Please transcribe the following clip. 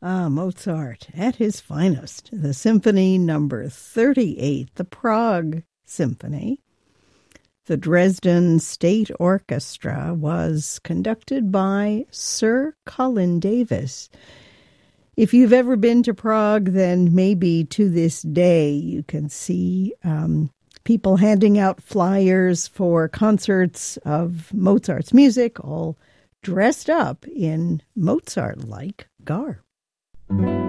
Ah, Mozart at his finest. The Symphony Number 38, the Prague Symphony. The Dresden State Orchestra was conducted by Sir Colin Davis. If you've ever been to Prague, then maybe to this day you can see people handing out flyers for concerts of Mozart's music, all dressed up in Mozart-like garb.